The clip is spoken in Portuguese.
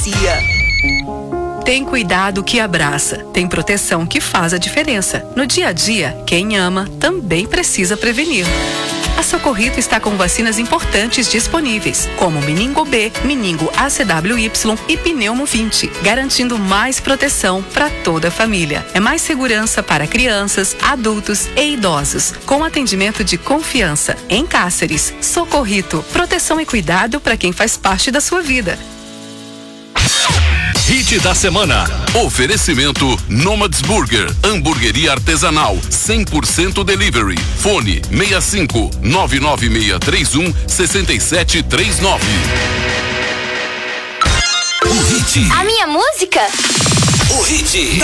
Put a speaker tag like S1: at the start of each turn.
S1: macia.
S2: Tem cuidado que abraça, tem proteção que faz a diferença. No dia a dia, quem ama também precisa prevenir. A Socorrito está com vacinas importantes disponíveis, como Meningo B, Meningo ACWY e Pneumo 20, garantindo mais proteção para toda a família. É mais segurança para crianças, adultos e idosos, com atendimento de confiança. Em Cáceres, Socorrito, proteção e cuidado para quem faz parte da sua vida.
S3: Hit da semana. Oferecimento Nomads Burger, hamburgueria artesanal, 100% delivery. Fone 65 99631 6739.
S4: O hit.
S5: A minha música?
S4: O hit